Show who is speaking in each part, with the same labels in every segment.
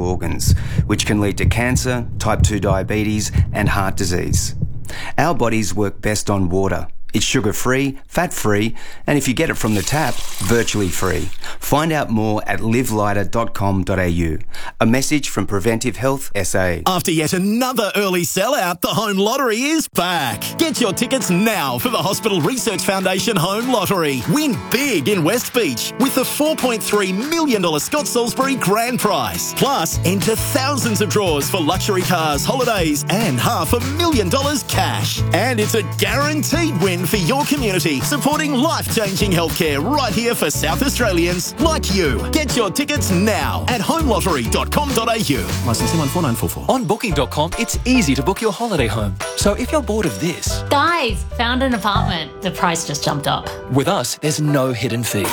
Speaker 1: vital organs, which can lead to cancer, type 2 diabetes, and heart disease. Our bodies work best on water. It's sugar-free, fat-free, and if you get it from the tap, virtually free. Find out more at livelighter.com.au. A message from Preventive Health SA.
Speaker 2: After yet another early sellout, the Home Lottery is back. Get your tickets now for the Hospital Research Foundation Home Lottery. Win big in West Beach with the $4.3 million Scott Salisbury grand prize. Plus, enter thousands of draws for luxury cars, holidays, and $500,000 cash. And it's a guaranteed win for your community, supporting life-changing healthcare right here for South Australians like you. Get your tickets now at homelottery.com.au. Licence C149444.
Speaker 3: On Booking.com, it's easy to book your holiday home. So if you're bored of this...
Speaker 4: Guys, found an apartment. The price just jumped up.
Speaker 3: With us, there's no hidden fees.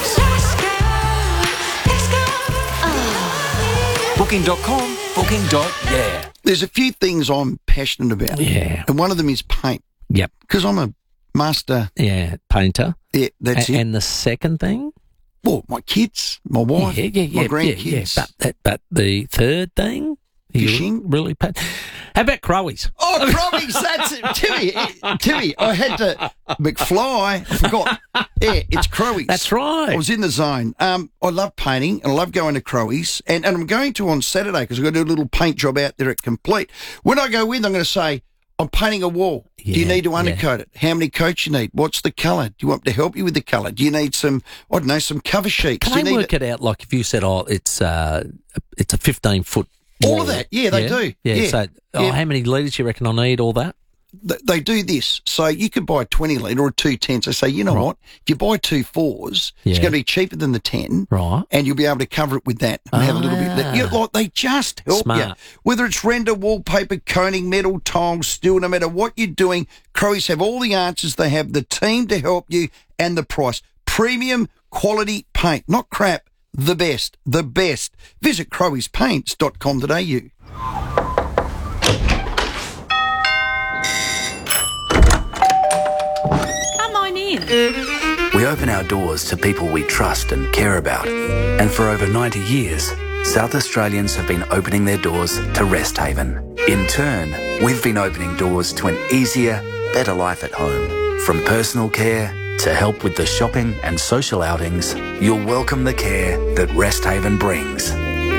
Speaker 3: Booking.com, booking.yeah.
Speaker 5: There's a few things I'm passionate about.
Speaker 6: Yeah.
Speaker 5: And one of them is paint.
Speaker 6: Yep.
Speaker 5: Because I'm a master.
Speaker 6: Yeah, painter.
Speaker 5: Yeah, that's it.
Speaker 6: And the second thing?
Speaker 5: Well, my kids, my wife, my grandkids.
Speaker 6: Yeah. But the third thing?
Speaker 5: Fishing.
Speaker 6: Really How about Crowies?
Speaker 5: Oh, Crowies, that's it. Timmy, I had to... McFly, I forgot. Yeah, it's Crowies.
Speaker 6: That's right.
Speaker 5: I was in the zone. I love painting and I love going to Crowies. And I'm going to on Saturday because I've got to do a little paint job out there at Complete. When I go in, I'm going to say, I'm painting a wall.
Speaker 6: Yeah,
Speaker 5: do you need to undercoat it? How many coats you need? What's the colour? Do you want me to help you with the colour? Do you need some, I don't know, some cover sheets?
Speaker 6: Can they work it out, like if you said, it's a 15-foot wall?
Speaker 5: All of that. Yeah, they do.
Speaker 6: Yeah. So how many litres you reckon I need, all that?
Speaker 5: They do this. So you could buy a 20 litre or a 210. So say, you know what? If you buy 2 4s, it's going to be cheaper than the 10.
Speaker 6: Right.
Speaker 5: And you'll be able to cover it with that and have a little bit of that. They just help you. Whether it's render, wallpaper, coning, metal, tiles, steel, no matter what you're doing, Crowies have all the answers. They have the team to help you and the price. Premium quality paint. Not crap. The best. The best. Visit crowiespaints.com.au.
Speaker 7: We open our doors to people we trust and care about. And for over 90 years, South Australians have been opening their doors to Resthaven. In turn, we've been opening doors to an easier, better life at home. From personal care to help with the shopping and social outings, you'll welcome the care that Resthaven brings.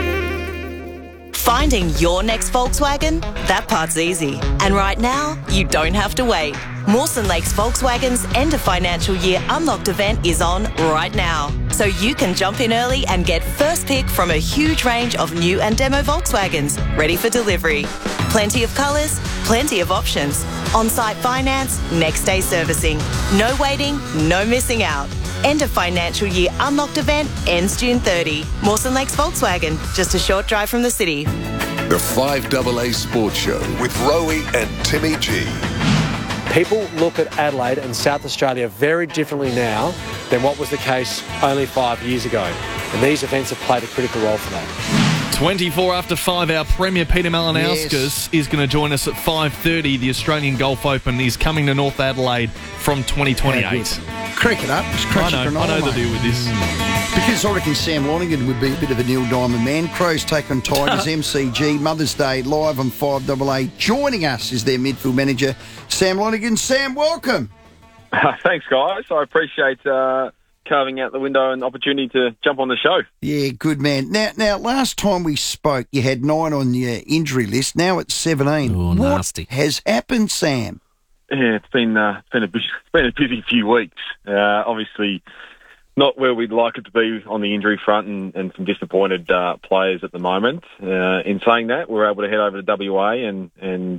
Speaker 8: Finding your next Volkswagen? That part's easy. And right now, you don't have to wait. Mawson Lakes Volkswagen's end of financial year unlocked event is on right now. So you can jump in early and get first pick from a huge range of new and demo Volkswagens ready for delivery. Plenty of colours, plenty of options. On-site finance, next day servicing. No waiting, no missing out. End of financial year unlocked event ends June 30. Mawson Lakes Volkswagen, just a short drive from the city.
Speaker 9: The 5AA Sports Show with Rowie and Timmy G.
Speaker 10: People look at Adelaide and South Australia very differently now than what was the case only 5 years ago. And these events have played a critical role for that.
Speaker 11: 24 after 5, our Premier Peter Malinauskas is going to join us at 5:30. The Australian Golf Open is coming to North Adelaide from 2028.
Speaker 5: Crank it up.
Speaker 11: I know the deal with this.
Speaker 5: Because I reckon Sam Lonigan would be a bit of a Neil Diamond man. Crows take on Tigers, MCG, Mother's Day, live on 5AA. Joining us is their midfield manager, Sam Lonigan. Sam, welcome.
Speaker 12: Thanks, guys. I appreciate carving out the window and opportunity to jump on the show.
Speaker 5: Yeah, good man. Now, last time we spoke, you had 9 on your injury list. Now it's 17.
Speaker 6: Oh, nasty.
Speaker 5: What has happened, Sam?
Speaker 12: Yeah, it's been a busy few weeks. Obviously, not where we'd like it to be on the injury front, and some disappointed players at the moment. In saying that, we were able to head over to WA and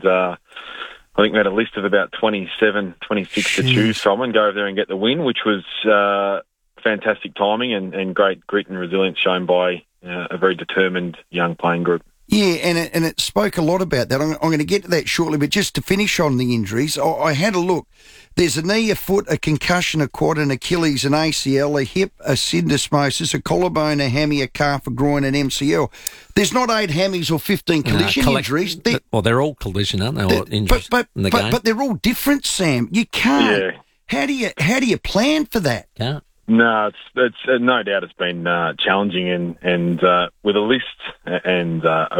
Speaker 12: I think we had a list of about 27, 26 to choose from and go over there and get the win, which was fantastic timing and great grit and resilience shown by a very determined young playing group.
Speaker 5: Yeah, and it spoke a lot about that. I'm going to get to that shortly, but just to finish on the injuries, I had a look. There's a knee, a foot, a concussion, a quad, an Achilles, an ACL, a hip, a syndesmosis, a collarbone, a hammy, a calf, a groin, an MCL. There's not 8 hammies or 15 collision injuries.
Speaker 6: They're all collision, aren't they? Or injuries in the game.
Speaker 5: But they're all different, Sam. You can't.
Speaker 12: Yeah.
Speaker 5: How do you plan for that?
Speaker 6: Can't.
Speaker 12: No, it's no doubt it's been challenging and with a list and